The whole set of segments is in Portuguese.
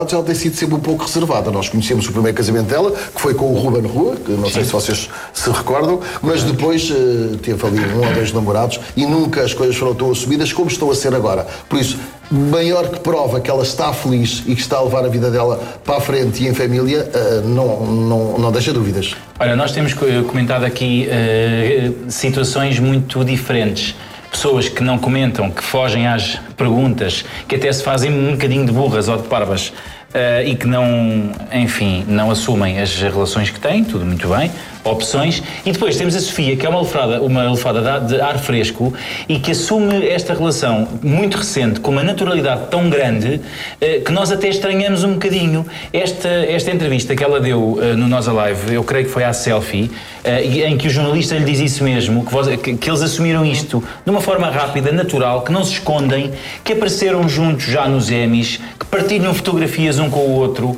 ela tem sido sempre um pouco reservada. Nós conhecemos o primeiro casamento dela, que foi com o Ruben Rua, que não sei se vocês se recordam, mas depois teve ali 1 ou 2 namorados e nunca as coisas foram tão assumidas como estão a ser agora. Por isso, maior que prova que ela está feliz e que está a levar a vida dela para a frente e em família, não deixa dúvidas. Olha, nós temos comentado aqui situações muito diferentes. Pessoas que não comentam, que fogem às perguntas, que até se fazem um bocadinho de burras ou de parvas e que não, enfim, não assumem as relações que têm, tudo muito bem, opções. E depois temos a Sofia, que é uma lefada de ar fresco e que assume esta relação muito recente com uma naturalidade tão grande que nós até estranhamos um bocadinho. Esta entrevista que ela deu no Nós Alive, eu creio que foi à Selfie, em que o jornalista lhe diz isso mesmo, que eles assumiram isto de uma forma rápida, natural, que não se escondem, que apareceram juntos já nos Emmys, que partilham fotografias um com o outro.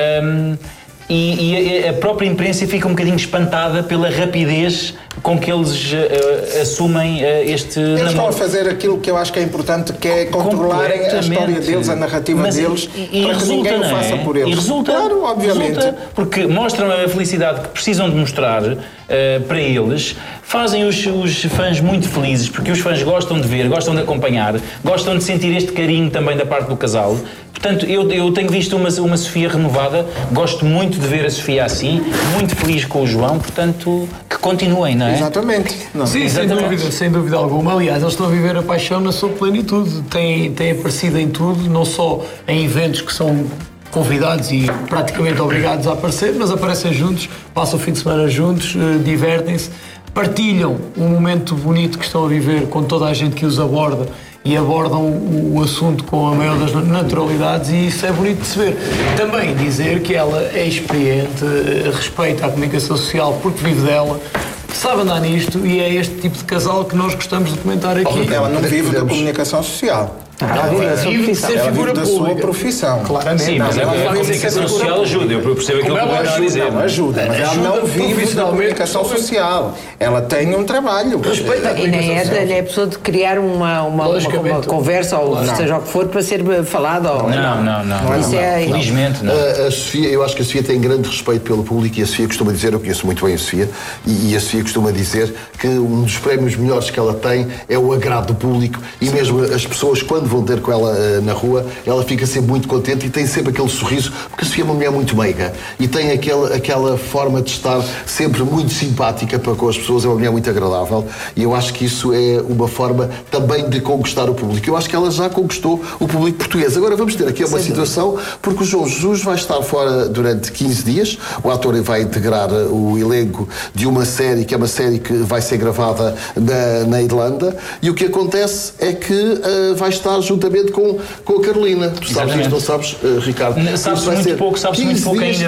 E a própria imprensa fica um bocadinho espantada pela rapidez com que eles assumem este namoro. Eles estão a fazer aquilo que eu acho que é importante, que é controlarem a história deles, a narrativa deles, para que ninguém o faça por eles. E resulta, claro, obviamente. Resulta, porque mostram a felicidade que precisam de mostrar para eles, fazem os fãs muito felizes, porque os fãs gostam de ver, gostam de acompanhar, gostam de sentir este carinho também da parte do casal. Portanto, eu tenho visto uma Sofia renovada, gosto muito de ver a Sofia assim, muito feliz com o João, portanto, que continuem, não é? Exatamente. Não. Sim, sem dúvida alguma. Aliás, eles estão a viver a paixão na sua plenitude. Têm aparecido em tudo, não só em eventos que são convidados e praticamente obrigados a aparecer, mas aparecem juntos, passam o fim de semana juntos, divertem-se, partilham um momento bonito que estão a viver com toda a gente que os aborda e abordam o assunto com a maior das naturalidades, e isso é bonito de se ver. Também dizer que ela é experiente, respeita a comunicação social porque vive dela, sabe andar nisto, e é este tipo de casal que nós gostamos de comentar aqui. Ela não vive da comunicação social. Ela vive de ser figura da sua profissão. Claramente. Sim, mas a comunicação social ajuda. Eu percebo aquilo que ela está a dizer. Não, ajuda, mas ela não vive da comunicação social. Ela tem um trabalho. Respeita e nem é a pessoa de criar uma conversa, ou seja o que for, para ser falado. Não. Isso é... Felizmente, não. A Sofia, eu acho que a Sofia tem grande respeito pelo público, e a Sofia costuma dizer, eu conheço muito bem a Sofia, e a Sofia costuma dizer que um dos prémios melhores que ela tem é o agrado do público, e mesmo as pessoas, quando vão ter com ela na rua, ela fica sempre muito contente e tem sempre aquele sorriso, porque a Sofia é uma mulher muito meiga e tem aquela forma de estar sempre muito simpática para com as pessoas, é uma mulher muito agradável, e eu acho que isso é uma forma também de conquistar o público. Eu acho que ela já conquistou o público português. Agora vamos ter aqui uma situação, porque o João Jesus vai estar fora durante 15 dias, o ator vai integrar o elenco de uma série, que é uma série que vai ser gravada na Irlanda, e o que acontece é que vai estar juntamente com a Carolina. Tu sabes isto, não sabes, Ricardo? Sabe-se muito pouco ainda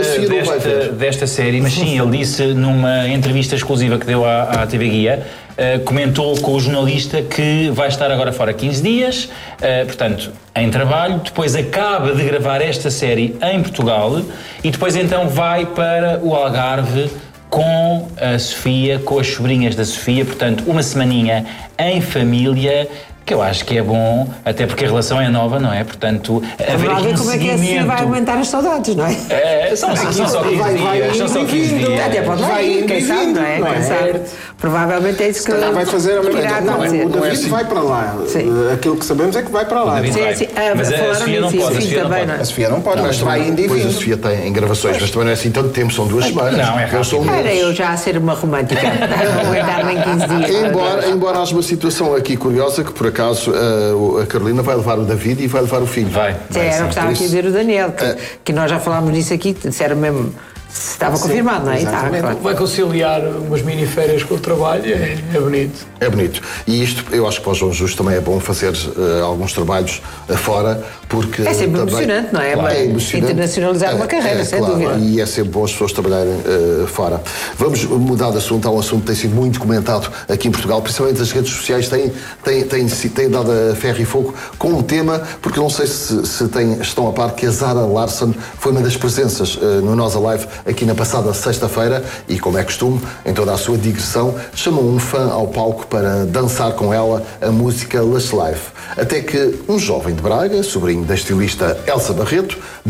desta série, mas sim, ele disse numa entrevista exclusiva que deu à TV Guia, comentou com o jornalista que vai estar agora fora 15 dias, portanto, em trabalho, depois acaba de gravar esta série em Portugal e depois então vai para o Algarve com a Sofia, com as sobrinhas da Sofia, portanto, uma semaninha em família, que eu acho que é bom, até porque a relação é nova, não é? Portanto, haver aqui um como é que a Sofia vai aumentar as saudades, não é? São só 15 dias. Até pode vai, quem sabe, não é? Quem sabe. Provavelmente é isso que vai fazer a mesma coisa. O David vai para lá. Aquilo que sabemos é que vai para lá. Mas a Sofia não pode. A Sofia não pode, mas vai indo e vindo. A Sofia tem gravações, mas também não é assim tanto tempo, são 2 semanas. Não, é rápido. Era eu já a ser uma romântica. Não aguentar nem 15 dias. Embora haja uma situação aqui curiosa, que por acaso a Carolina vai levar o David e vai levar o filho. Era o que estava aqui a dizer o Daniel, que nós já falámos disso aqui, disseram mesmo. Estava confirmado, não é? Tá, claro. Vai conciliar umas miniférias com o trabalho, é bonito. É bonito. E isto, eu acho que para o João Justo também é bom fazer alguns trabalhos fora, porque... É sempre também, emocionante, não é? Claro, é emocionante. Internacionalizar uma carreira, sem dúvida. E é sempre bom as pessoas trabalharem fora. Vamos mudar de assunto. Há um assunto que tem sido muito comentado aqui em Portugal, principalmente as redes sociais têm dado a ferro e fogo com um tema, porque não sei se estão a par que a Zara Larsson foi uma das presenças no Nós Alive aqui na passada sexta-feira, e como é costume, em toda a sua digressão, chamou um fã ao palco para dançar com ela a música Lush Life. Até que um jovem de Braga, sobrinho da estilista Elsa Barreto,